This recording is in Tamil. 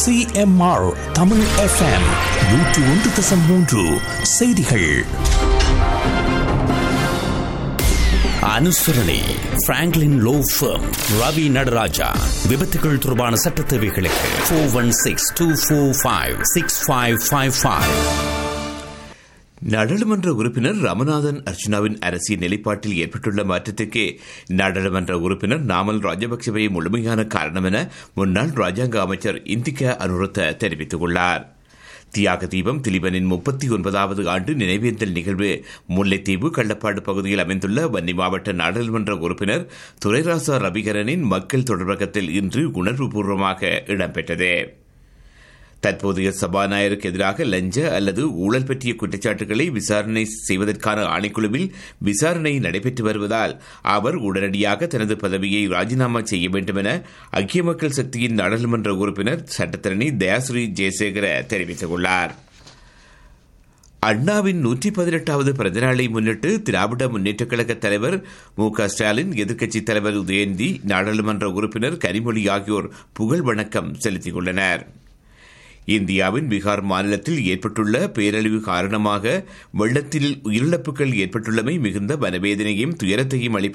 சிஎம்ஆர் தமிழ் FM 101.3 செய்திகள். அனுசரணை Franklin low firm, Ravi Nataraja. விபத்துகள் தொடர்பான சட்ட தேவைகளுக்கு 416-245-6555. நாடாளுமன்ற உறுப்பினர் ராமநாதன் அர்ச்சுனாவின் அரசியல் நிலைப்பாட்டில் ஏற்பட்டுள்ள மாற்றத்துக்கு நாடாளுமன்ற உறுப்பினர் நாமல் ராஜபக்சவே முழுமையான காரணம் என முன்னாள் ராஜாங்க அமைச்சர் இந்திகா அனுரத்த தெரிவித்துள்ளார். தியாக தீபம் திலீபனின் 39வது ஆண்டு நினைவேந்தல் நிகழ்வு முல்லைத்தீவு கள்ளப்பாடு பகுதியில் அமைந்துள்ள வன்னி மாவட்ட நாடாளுமன்ற உறுப்பினர் துரைராசா ரவிகரனின் மக்கள் தொடர்பகத்தில் இன்று உணர்வுபூர்வமாக இடம்பெற்றது. தற்போதைய சபாநாயகருக்கு எதிராக லஞ்ச அல்லது ஊழல் பற்றிய குற்றச்சாட்டுகளை விசாரணை செய்வதற்கான ஆணைக்குழுவில் விசாரணை நடைபெற்று வருவதால் அவர் உடனடியாக தனது பதவியை ராஜினாமா செய்ய வேண்டும் என ஐக்கிய மக்கள் சக்தியின் நாடாளுமன்ற உறுப்பினர் சட்டத்தரணி தயாஸ்ரீ ஜெயசேகர தெரிவித்துள்ளார். அண்ணாவின் 118வது பிறந்தநாளை முன்னிட்டு திராவிட முன்னேற்றக் கழக தலைவர் மு.க. ஸ்டாலின், எதிர்க்கட்சித் தலைவர் உதயநிதி, நாடாளுமன்ற உறுப்பினர் கனிமொழி ஆகியோர் புகழ் வணக்கம் செலுத்தியுள்ளனர். இந்தியாவின் பீகார் மாநிலத்தில் ஏற்பட்டுள்ள பேரழிவு காரணமாக வெள்ளத்தில் உயிரிழப்புகள் ஏற்பட்டுள்ளமை மிகுந்த மனவேதனையும் துயரத்தையும்